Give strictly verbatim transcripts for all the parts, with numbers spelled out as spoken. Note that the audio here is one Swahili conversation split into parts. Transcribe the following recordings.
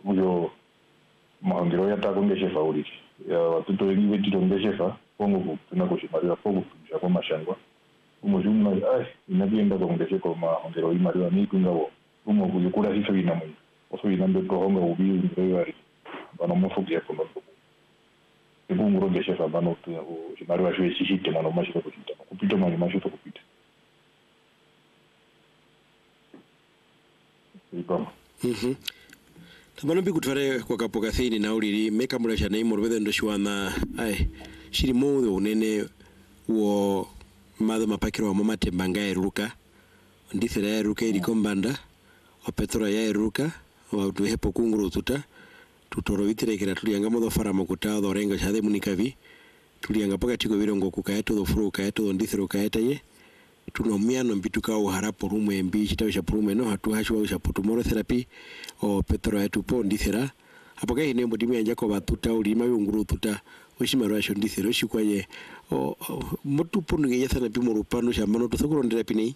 uyo mahangiro yatakongeshefa uliti ya watoto wengi wetitongeshefa pongo tunakoshimaliwa pongo kupisha kwa mashangwa umujumna ai inabienda kongeshefa mahangiro imaliwa ni kungawo umo kuyukula hiso inamwe oso inambe tohonga ubi ngirewari bano mofugia kono ibu ngurogeshefa bano shimaliwa shwe shishite mano mashito kupita kupita mano mashito kupita iko mhm tabano bi kutware kwa kapoka thini na uliri meka mulasha na imoro bede ndo shwana ai shiri modo unene wo mado mapakiro wa mama tembanga eruka ndithira eruka iri kombanda o petro ya eruka wa tuhepo kunguru tuta tutoro vitire kira tulianga modo fara mokuta do renga shade munikavi tulianga paka tiko virongo kukaeto do furu kaeto do ndithiro kaeta ye tunomia no mbituka o harapo rumwe mbi chitawe cha prume no hatu hashwa usha putumoro therapy o petro ya tupo ndithira apoka ine mbodimi anja ko batuta ulima yunguru tuta oshimaro asho ndithiro shikwaye o motu punu ye thana pimo rupano shamano to sokoro ndira pinei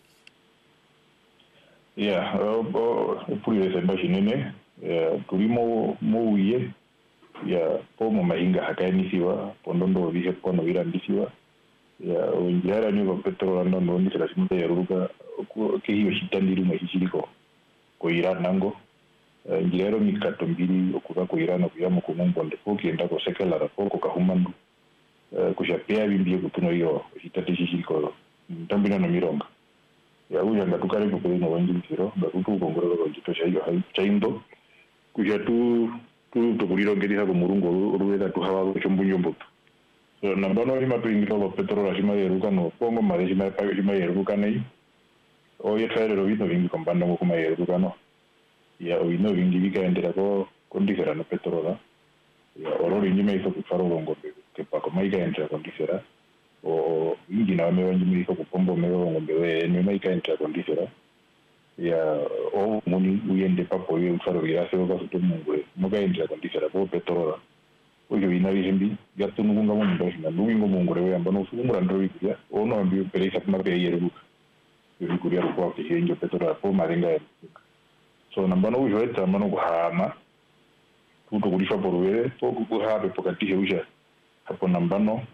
yeah o puri se bashinene tulimo muye ya pomo mainga hakainisiwa pondondo vihe kono virandisiwa ya onjara ni ko petro ndo ndo ni sala simta ya ruka ke hiyo shitandiri mu hishiriko ko iranango njirero mikato mbiri okuva ko irana kuyamo ko mumbonde ko kienda ko sekela rapoko kahumandu kushapea bimbiye kutuno hiyo hitate hishiriko tambina no mironga ya uja ngatukare ko no wanjiro batutu kongoro ko jito shayo hai chaindo kuja tu tu to kuliro ngedisa ko murungo ruweda tu hawa ko chombunyo so nambano ni mapingiro lo petro la shima yeruka no pongo mare shima pa shima yeruka nei o ye fere ro vino vingi kombanda mo kuma yeruka no ya o ino vingi vika endera ko kondisera no petro la ya oro ringi me iso ku faro longo ke pa ko mai ka endera kondisera o ingi na me wangi me iso ku pombo me longo be me mai ka endera kondisera ya o muni uyende pa ko ye faro ya se ko to mungwe mo ka endera kondisera ko petro la oyo inari himbi gattu nugunga mo ndo hina nugunga mo ngore we ambano sumura ndo wikia ono ambi peresa kuma pe yeru yeru kuria ko ke henjo petro po marenga so nambano uyo eta mano kuhama tuto kulisha porwe po kuhabe pokati heusha hapo nambano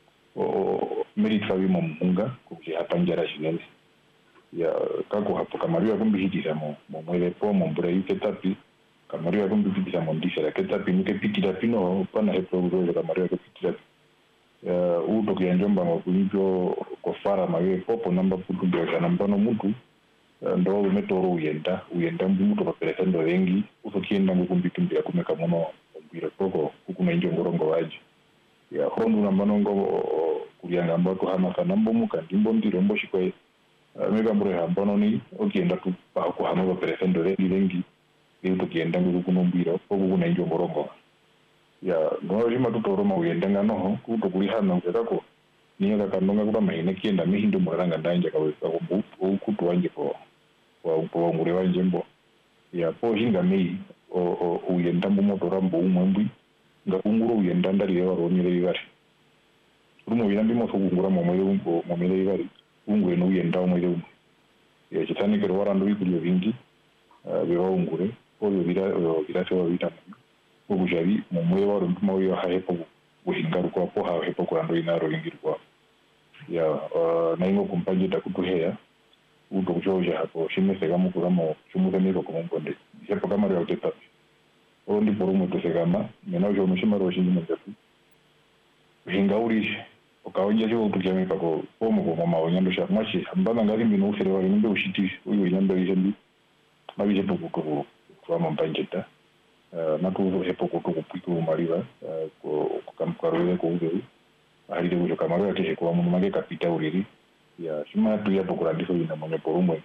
o merit fabi mo munga kuki hapanjara shinensi ya kako hapo kamaria kumbi hiti mo mo mwele po mo mbure yike tapi kamaria kumbi hiti mo ndisera ketapi nuke pikira pino pana hepo uzo kamaria ko pikira ya uto kianjomba mo kunjo ko fara mage popo namba putu ndio kana mbano mtu ndo umetoro uyenda uyenda mbuto papeleka ndo wengi uso kienda ngukumbikimbia kumeka mono mbira poko kukuna injo ngorongo waji ya hondu nambano ngo kulianga mbako hama kana mbomuka ndimbo ndiro mboshikwe mega mbure hambano ni okienda tu pa ko hama papeleka ndo wengi wengi uto kienda ngukunumbira poko kuna injo ngorongo ya no rima tutoro ma uyenda ngano kuto kulihana ngako niyo kanonga kuba mahine kienda mihindo muranga ndanje kawesa ko kutu wanje ko wa upo ngure wanje mbo ya po hinga mei o o uyenda mbo rambo umwembi ngakunguru uyenda ndali wa ronyere ibari rumo yindi mo sugungura mo moyo umbo mo mele ibari ungwe no uyenda mo moyo ya chitani kero warando bikuriyo bingi biwa ungure po yo bira yo bira so bita ubujabi mu moyo waro ndimo yo hahepo guhingaru kwa po hahepo kwa ndo inaro ingirwa ya na ingo kumpanje takutuheya uto kuchoja hapo shimese kama kuramo chumuze niko kumbonde hapo kama leo tetapi ondi porumo tosegama mena ujo mushimaro shinji mzetu hingauri okaonja cyo tukiyame pako pomo ko mama onyando sha machi ambana ngari mbino ufere wa nimbe ushiti uyo nyando yindi mabije poko ko kwa mambanje ta na tuzo hepo ko kupiku mariva ko kamkarwe ko uzo ahiri ujo kamaro yake kwa mungu mage kapita uriri ya shima tu ya pokurandiso ina mwenye porumwe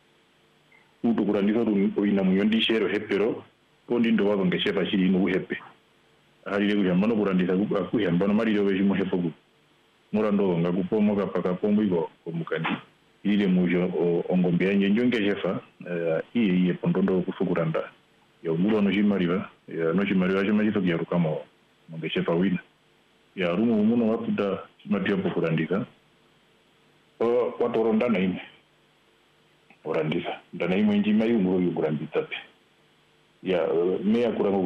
uto kurandiso tu ina mwenye shero hepero pondi ndo wabo ngeshefa shiri no hepe ahiri ujo mano kurandisa ku akuyamba no mari yo bejimo hepo ku murando ngakupomo kapaka pombo igo komukandi ile mujo ongombe anje njonge shefa iye iye pondondo kufukuranda ya muro no shimariba ya no shimariba shimajito ya rukamo ngeshefa wina ya rumu muno waputa shimatia pokurandika o watoro ndana ime orandisa ndana ime njima yunguro yungurandita ya me akura